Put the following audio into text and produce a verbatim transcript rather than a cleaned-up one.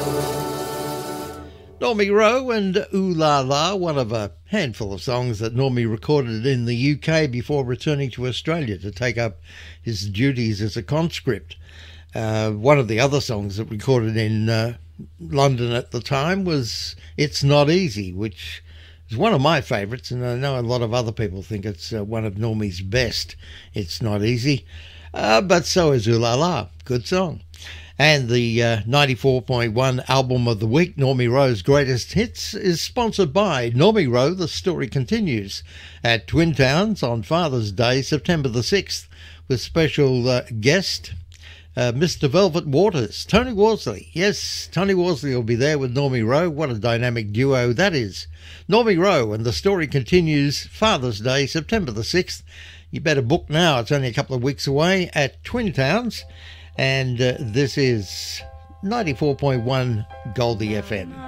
Normie Rowe and Ooh La La, one of a handful of songs that Normie recorded in the U K before returning to Australia to take up his duties as a conscript. Uh, one of the other songs that recorded in uh, London at the time was It's Not Easy, which is one of my favourites, and I know a lot of other people think it's uh, one of Normie's best. It's Not Easy, uh, but so is Ooh La La. Good song. And the uh, ninety-four point one Album of the Week, Normie Rowe's Greatest Hits, is sponsored by Normie Rowe. The Story Continues at Twin Towns on Father's Day, September the sixth, with special uh, guest uh, Mister Velvet Waters, Tony Worsley. Yes, Tony Worsley will be there with Normie Rowe. What a dynamic duo that is. Normie Rowe and The Story Continues, Father's Day, September the sixth. You better book now. It's only a couple of weeks away at Twin Towns. And uh, this is ninety-four point one Goldie F M.